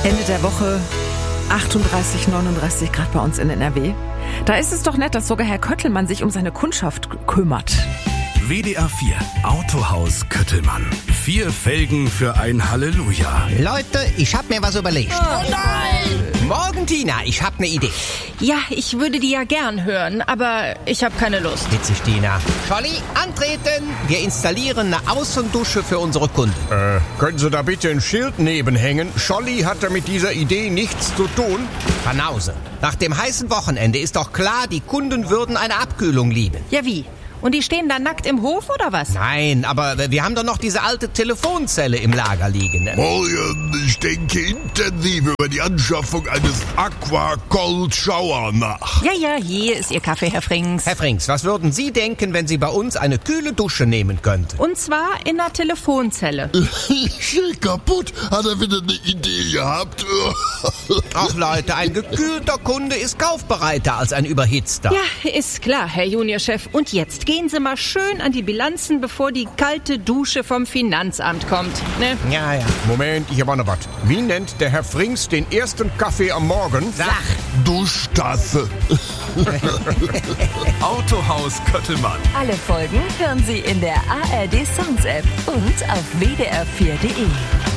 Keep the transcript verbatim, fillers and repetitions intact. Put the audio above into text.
Ende der Woche, achtunddreißig, neununddreißig Grad bei uns in N R W. Da ist es doch nett, dass sogar Herr Köttelmann sich um seine Kundschaft kümmert. W D R vier Autohaus Köttelmann. Vier Felgen für ein Halleluja. Leute, ich hab mir was überlegt. Oh nein! Morgen, Tina, ich hab ne Idee. Ja, ich würde die ja gern hören, aber ich habe keine Lust. Witzig, Tina. Scholli, antreten. Wir installieren eine Außendusche für unsere Kunden. Äh, können Sie da bitte ein Schild nebenhängen? Scholli hatte mit dieser Idee nichts zu tun. Banause. Nach dem heißen Wochenende ist doch klar, die Kunden würden eine Abkühlung lieben. Ja, wie? Und die stehen da nackt im Hof oder was? Nein, aber wir haben doch noch diese alte Telefonzelle im Lager liegen. Morgen, ich denke intensiv über die Anschaffung eines Aqua Cold Shower nach. Ja, ja, hier ist Ihr Kaffee, Herr Frings. Herr Frings, was würden Sie denken, wenn Sie bei uns eine kühle Dusche nehmen könnten? Und zwar in einer Telefonzelle. Ich steh kaputt. Hat er wieder eine Idee gehabt? Ach Leute, ein gekühlter Kunde ist kaufbereiter als ein überhitzter. Ja, ist klar, Herr Juniorchef. Und jetzt gehen Sie mal schön an die Bilanzen, bevor die kalte Dusche vom Finanzamt kommt. Ne? Ja, ja. Moment, ich hab auch noch was. Wie nennt der Herr Frings den ersten Kaffee am Morgen? Sach. Duschtasse. Autohaus Köttelmann. Alle Folgen hören Sie in der A R D Songs App und auf w d r vier punkt d e.